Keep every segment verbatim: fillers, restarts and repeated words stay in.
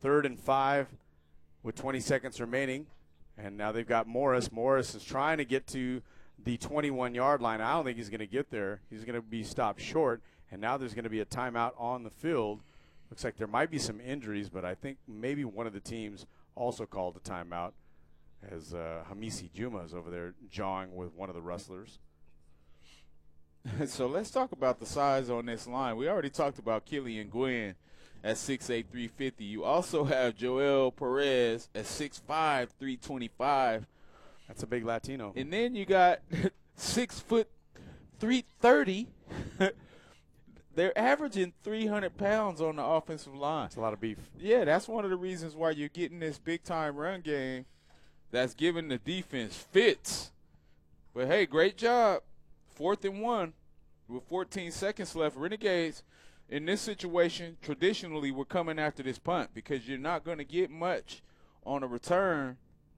third and five with twenty seconds remaining. And now they've got Morris. Morris is trying to get to the twenty-one-yard line. I don't think he's going to get there. He's going to be stopped short. And now there's going to be a timeout on the field. Looks like there might be some injuries, but I think maybe one of the teams also called a timeout as uh, Hamisi Juma is over there jawing with one of the wrestlers. So let's talk about the size on this line. We already talked about Killian Gwynn at six eight, three fifty. You also have Joel Perez at six five, three twenty-five. That's a big Latino. And then you got six foot, three thirty. They're averaging three hundred pounds on the offensive line. That's a lot of beef. Yeah, that's one of the reasons why you're getting this big-time run game that's giving the defense fits. But, hey, great job. Fourth and one with fourteen seconds left. Renegades, in this situation, traditionally we're coming after this punt because you're not going to get much on a return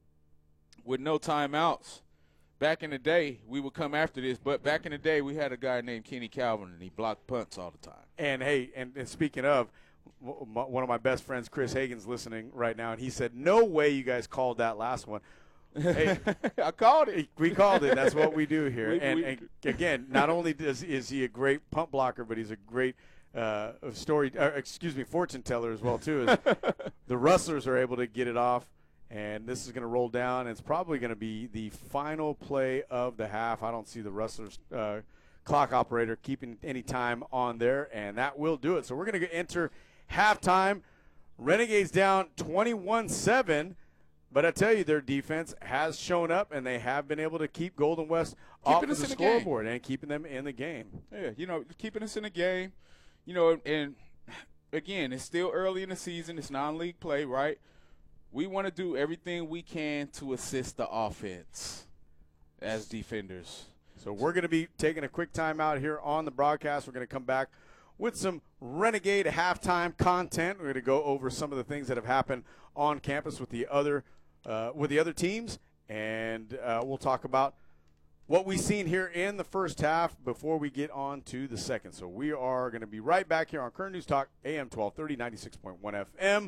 with no timeouts. Back in the day, we would come after this, but back in the day, we had a guy named Kenny Calvin, and he blocked punts all the time. And, hey, and, and speaking of, w- m- one of my best friends, Chris Hagan's listening right now, and he said, no way you guys called that last one. Hey, I called it. We called it. That's what we do here. we, and, we, and, again, not only does, is he a great punt blocker, but he's a great uh, story, uh, excuse me, fortune teller as well, too. Is the Rustlers are able to get it off. And this is going to roll down. And it's probably going to be the final play of the half. I don't see the Rustlers uh, clock operator keeping any time on there, and that will do it. So we're going to enter halftime. Renegades down twenty-one seven. But I tell you, their defense has shown up, and they have been able to keep Golden West off of the scoreboard and keeping them in the game. Yeah, you know, keeping us in the game. You know, and, again, it's still early in the season. It's non-league play, right? We want to do everything we can to assist the offense as defenders. So we're going to be taking a quick timeout here on the broadcast. We're going to come back with some Renegade halftime content. We're going to go over some of the things that have happened on campus with the other uh, with the other teams, and uh, we'll talk about what we've seen here in the first half before we get on to the second. So we are going to be right back here on Current News Talk, A M twelve thirty, ninety-six point one F M,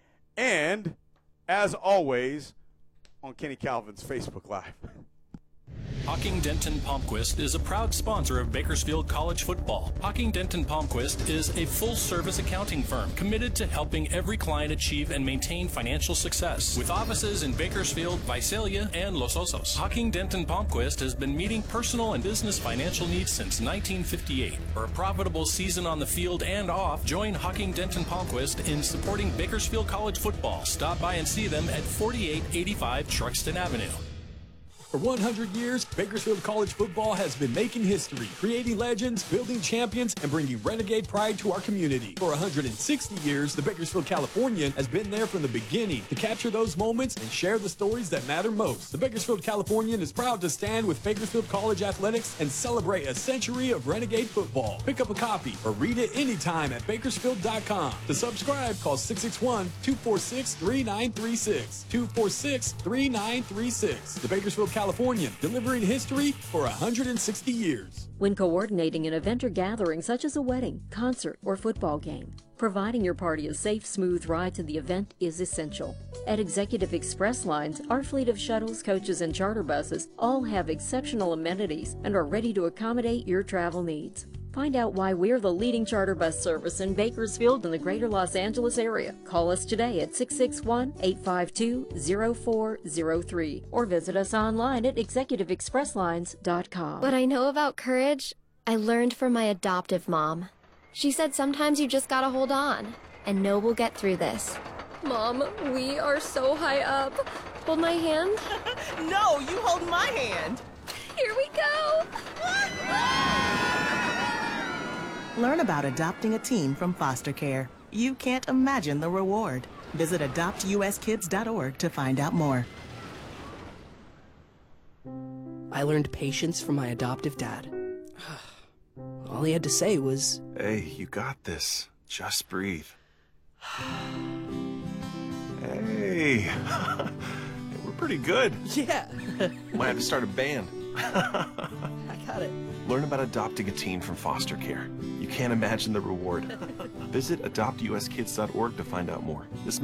and as always, on Kenny Calvin's Facebook Live. Hocking Denton Palmquist is a proud sponsor of Bakersfield College football. Hocking Denton Palmquist is a full-service accounting firm committed to helping every client achieve and maintain financial success. With offices in Bakersfield, Visalia, and Los Osos, Hocking Denton Palmquist has been meeting personal and business financial needs since nineteen fifty-eight. For a profitable season on the field and off, join Hocking Denton Palmquist in supporting Bakersfield College football. Stop by and see them at forty-eight eighty-five Truxton Avenue. For one hundred years, Bakersfield College football has been making history, creating legends, building champions, and bringing Renegade pride to our community. For one hundred sixty years, the Bakersfield Californian has been there from the beginning to capture those moments and share the stories that matter most. The Bakersfield Californian is proud to stand with Bakersfield College Athletics and celebrate a century of Renegade football. Pick up a copy or read it anytime at bakersfield dot com. To subscribe, call six six one, two four six, three nine three six, two four six, three nine three six. The Bakersfield Californian, delivering history for one hundred sixty years. When coordinating an event or gathering such as a wedding, concert, or football game, providing your party a safe, smooth ride to the event is essential. At Executive Express Lines, our fleet of shuttles, coaches, and charter buses all have exceptional amenities and are ready to accommodate your travel needs. Find out why we're the leading charter bus service in Bakersfield and the greater Los Angeles area. Call us today at six six one, eight five two, zero four zero three or visit us online at executive express lines dot com. What I know about courage, I learned from my adoptive mom. She said sometimes you just gotta hold on and know we'll get through this. Mom, we are so high up. Hold my hand. No, you hold my hand. Here we go. Learn about adopting a teen from foster care. You can't imagine the reward. Visit adopt U S kids dot org to find out more. I learned patience from my adoptive dad. All he had to say was, "Hey, you got this. Just breathe." Hey, we're pretty good. Yeah. Might have to start a band. I got it. Learn about adopting a teen from foster care. You can't imagine the reward. Visit adopt U S kids dot org to find out more. This